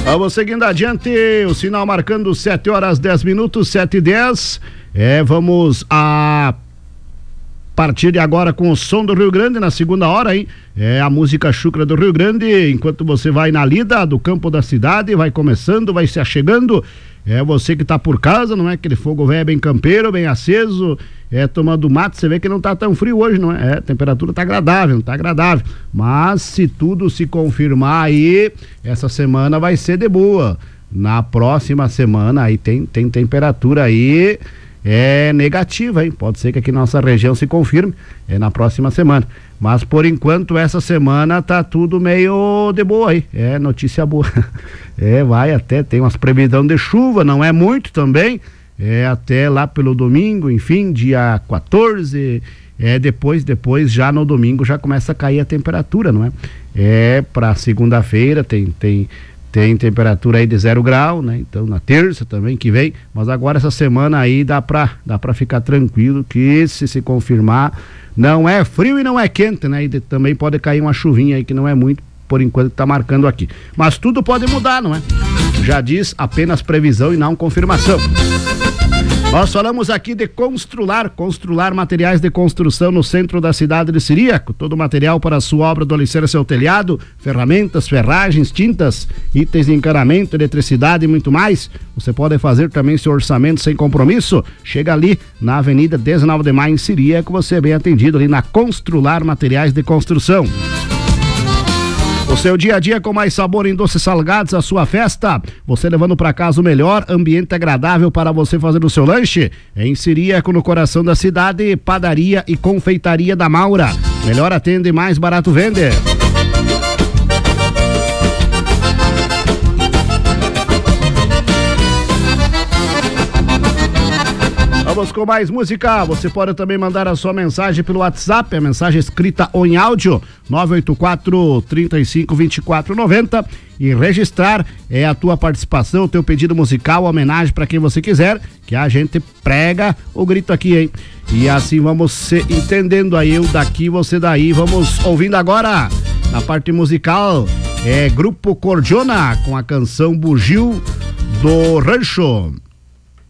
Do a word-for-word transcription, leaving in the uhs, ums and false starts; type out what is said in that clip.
Vamos seguindo adiante, o sinal marcando sete horas dez minutos, sete e dez. É, vamos a partir de agora com o som do Rio Grande na segunda hora, hein? É a música chucra do Rio Grande, enquanto você vai na lida do campo da cidade, vai começando, vai se achegando. É você que tá por casa, não é? Aquele fogo velho bem campeiro, bem aceso, é tomando mate, você vê que não tá tão frio hoje, não é? É, a temperatura tá agradável, não tá agradável. Mas se tudo se confirmar aí, essa semana vai ser de boa. Na próxima semana aí tem, tem temperatura aí é negativa, hein? Pode ser que aqui na nossa região se confirme, é na próxima semana. Mas por enquanto essa semana tá tudo meio de boa aí, é notícia boa. É, vai até, tem umas previsão de chuva, não é muito também, é até lá pelo domingo, enfim, dia quatorze, é depois, depois já no domingo já começa a cair a temperatura, não é? É, pra segunda-feira tem, tem, tem temperatura aí de zero grau, né? Então na terça também que vem, mas agora essa semana aí dá pra, dá pra ficar tranquilo que se se confirmar, não é frio e não é quente, né? E de, também pode cair uma chuvinha aí que não é muito, por enquanto tá marcando aqui. Mas tudo pode mudar, não é? Já diz apenas previsão e não confirmação. Nós falamos aqui de Constrular, Constrular materiais de construção no centro da cidade de Siríaco, todo o material para a sua obra do alicerce ao telhado, ferramentas, ferragens, tintas, itens de encanamento, eletricidade e muito mais. Você pode fazer também seu orçamento sem compromisso. Chega ali na Avenida dezenove de Maio em Siríaco, você é bem atendido ali na Constrular materiais de construção. O seu dia a dia com mais sabor em doces salgados, a sua festa, você levando para casa o melhor, ambiente agradável para você fazer o seu lanche. Em Siríaco, no coração da cidade, padaria e confeitaria da Maura. Melhor atende e mais barato vende. Vamos com mais música. Você pode também mandar a sua mensagem pelo WhatsApp, a mensagem escrita ou em áudio, nove oito quatro, três cinco, dois quatro nove zero, e registrar é a tua participação, o teu pedido musical, homenagem para quem você quiser, que a gente prega o grito aqui, hein? E assim vamos se entendendo aí, eu daqui, você daí. Vamos ouvindo agora, na parte musical, é Grupo Cordiona, com a canção Bugio do Rancho.